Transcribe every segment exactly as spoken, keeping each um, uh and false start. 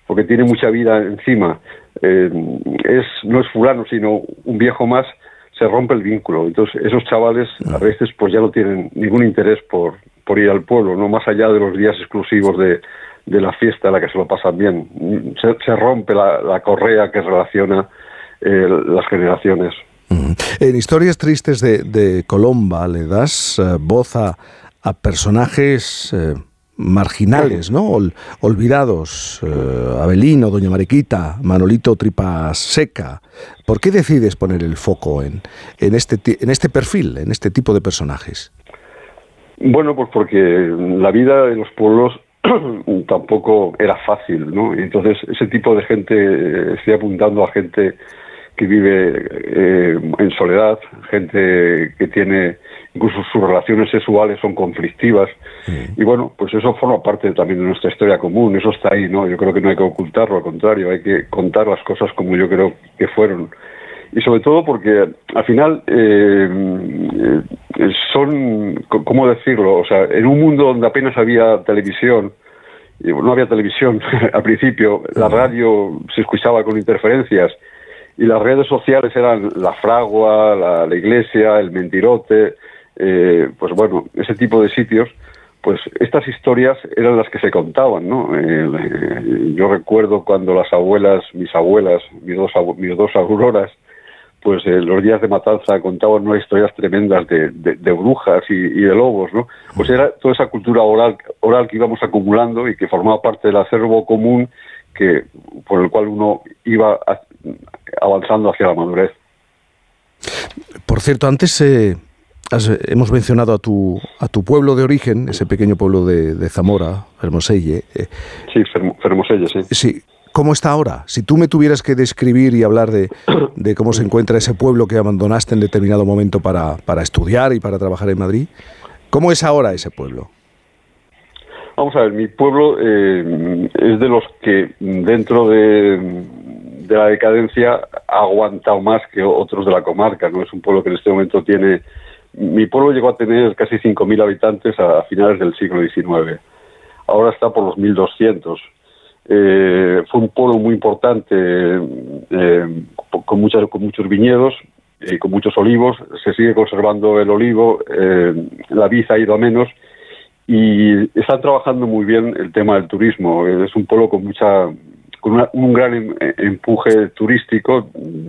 porque tiene mucha vida encima, eh, es no es fulano, sino un viejo más, se rompe el vínculo. Entonces esos chavales a veces pues ya no tienen ningún interés por, por ir al pueblo, no más allá de los días exclusivos de, de la fiesta en la que se lo pasan bien. Se, se rompe la, la correa que relaciona eh, las generaciones. En Historias Tristes de, de Colomba le das eh, voz a, a personajes eh, marginales, ¿no? Ol, olvidados. Eh, Abelino, Doña Mariquita, Manolito Tripa Seca. ¿Por qué decides poner el foco en, en, este, en este perfil, en este tipo de personajes? Bueno, pues porque la vida de los pueblos tampoco era fácil, ¿no? Y entonces ese tipo de gente, estoy apuntando a gente que vive eh, en soledad, gente que tiene, incluso sus relaciones sexuales son conflictivas, sí. Y bueno, pues eso forma parte también de nuestra historia común, eso está ahí, ¿no? Yo creo que no hay que ocultarlo, al contrario, hay que contar las cosas como yo creo que fueron. Y sobre todo porque al final eh, son, ¿cómo decirlo? O sea, en un mundo donde apenas había televisión, no había televisión al principio, la radio se escuchaba con interferencias, y las redes sociales eran la fragua, la, la iglesia, el mentirote, eh, pues bueno, ese tipo de sitios, pues estas historias eran las que se contaban, ¿no? Eh, eh, yo recuerdo cuando las abuelas, mis abuelas, mis dos, mis dos auroras, pues eh, los días de matanza contaban unas historias tremendas de, de, de brujas y, y de lobos, ¿no? Pues era toda esa cultura oral, oral que íbamos acumulando y que formaba parte del acervo común que por el cual uno iba a, avanzando hacia la madurez. Por cierto, antes eh, has, hemos mencionado a tu a tu pueblo de origen, ese pequeño pueblo de, de Zamora, Fermoselle. Eh, sí, Fermoselle, sí. Sí. ¿Cómo está ahora? Si tú me tuvieras que describir y hablar de, de cómo se encuentra ese pueblo que abandonaste en determinado momento para, para estudiar y para trabajar en Madrid, ¿cómo es ahora ese pueblo? Vamos a ver, mi pueblo eh, es de los que dentro de, de la decadencia ha aguantado más que otros de la comarca, ¿no? Es un pueblo que en este momento tiene... Mi pueblo llegó a tener casi cinco mil habitantes a finales del siglo diecinueve. Ahora está por los mil doscientos. Eh, fue un pueblo muy importante, eh, con, muchas, con muchos viñedos, eh, con muchos olivos. Se sigue conservando el olivo, eh, la vid ha ido a menos. Y están trabajando muy bien el tema del turismo. Es un pueblo con mucha, con una, un gran empuje turístico.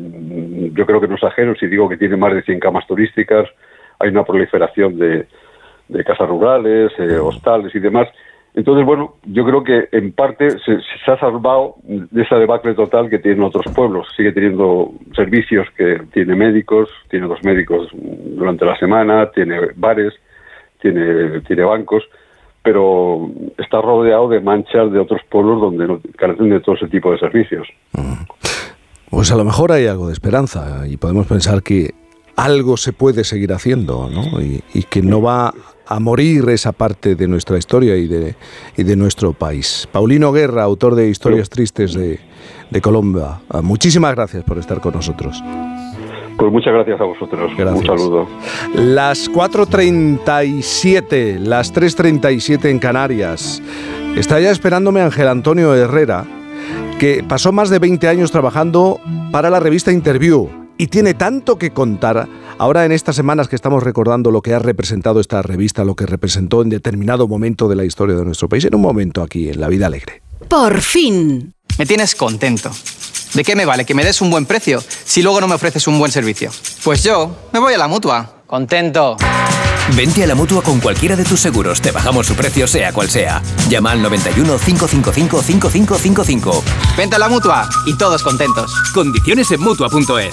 Yo creo que no exagero si digo que tiene más de cien camas turísticas. Hay una proliferación de, de casas rurales, eh, hostales y demás. Entonces, bueno, yo creo que en parte se, se ha salvado de esa debacle total que tienen otros pueblos. Sigue teniendo servicios, que tiene médicos, tiene dos médicos durante la semana, tiene bares, tiene, tiene bancos, pero está rodeado de manchas de otros pueblos donde no, carecen de todo ese tipo de servicios. Pues a lo mejor hay algo de esperanza y podemos pensar que algo se puede seguir haciendo, ¿no? Y, y que no va a morir esa parte de nuestra historia y de, y de nuestro país. Paulino Guerra, autor de Historias Tristes de, de Colomba, muchísimas gracias por estar con nosotros. Pues muchas gracias a vosotros. Gracias. Un saludo. Las cuatro treinta y siete, las tres treinta y siete en Canarias. Está ya esperándome Ángel Antonio Herrera, que pasó más de veinte años trabajando para la revista Interview y tiene tanto que contar ahora en estas semanas que estamos recordando lo que ha representado esta revista, lo que representó en determinado momento de la historia de nuestro país, en un momento aquí en La Vida Alegre. ¡Por fin! Me tienes contento. ¿De qué me vale que me des un buen precio si luego no me ofreces un buen servicio? Pues yo me voy a la Mutua. Contento. Vente a la Mutua con cualquiera de tus seguros. Te bajamos su precio sea cual sea. Llama al noventa y uno, cinco cinco cinco, cinco cinco cinco cinco. Vente a la Mutua y todos contentos. Condiciones en Mutua punto es.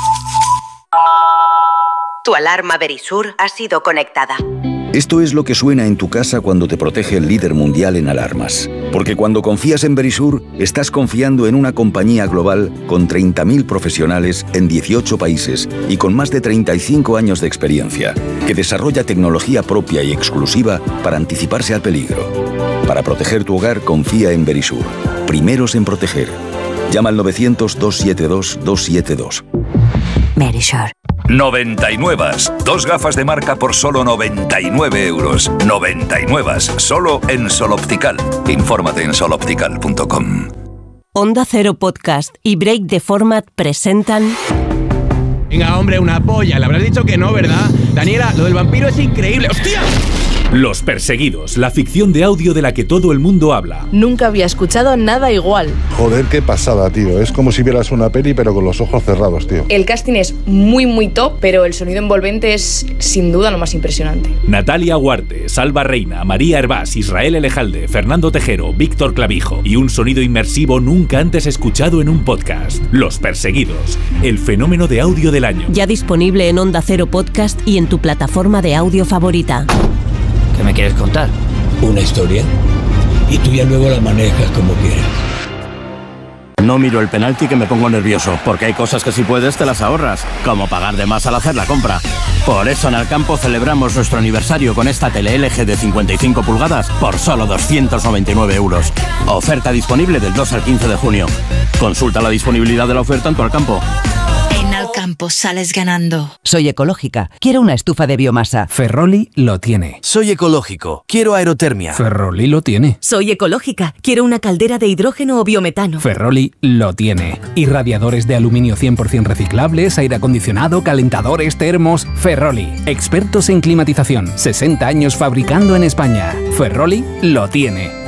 Tu alarma Verisur ha sido conectada. Esto es lo que suena en tu casa cuando te protege el líder mundial en alarmas. Porque cuando confías en Verisur, estás confiando en una compañía global con treinta mil profesionales en dieciocho países y con más de treinta y cinco años de experiencia, que desarrolla tecnología propia y exclusiva para anticiparse al peligro. Para proteger tu hogar, confía en Verisur. Primeros en proteger. Llama al novecientos, doscientos setenta y dos, doscientos setenta y dos. Verisur. noventa y nueve. Dos gafas de marca por solo noventa y nueve euros. noventa y nueve. Solo en Sol Optical. Infórmate en sol optical punto com. Onda Cero Podcast y Break the Format presentan... Venga, hombre, una polla. Le habrás dicho que no, ¿verdad? Daniela, lo del vampiro es increíble. ¡Hostia! Los Perseguidos, la ficción de audio de la que todo el mundo habla. Nunca había escuchado nada igual. Joder, qué pasada, tío. Es como si vieras una peli pero con los ojos cerrados, tío. El casting es muy, muy top, pero el sonido envolvente es sin duda lo más impresionante. Natalia Huarte, Salva Reina, María Hervás, Israel Elejalde, Fernando Tejero, Víctor Clavijo y un sonido inmersivo nunca antes escuchado en un podcast. Los Perseguidos, el fenómeno de audio del año. Ya disponible en Onda Cero Podcast y en tu plataforma de audio favorita. ¿Qué me quieres contar? Una historia. Y tú ya luego la manejas como quieras. No miro el penalti que me pongo nervioso, porque hay cosas que si puedes te las ahorras, como pagar de más al hacer la compra. Por eso en Alcampo celebramos nuestro aniversario con esta tele L G de cincuenta y cinco pulgadas por solo doscientos noventa y nueve euros. Oferta disponible del dos al quince de junio. Consulta la disponibilidad de la oferta en tu Alcampo. En Alcampo sales ganando. Soy ecológica. Quiero una estufa de biomasa. Ferroli lo tiene. Soy ecológico. Quiero aerotermia. Ferroli lo tiene. Soy ecológica. Quiero una caldera de hidrógeno o biometano. Ferroli lo tiene. Irradiadores de aluminio cien por ciento reciclables, aire acondicionado, calentadores, termos. Ferroli. Expertos en climatización. sesenta años fabricando en España. Ferroli lo tiene.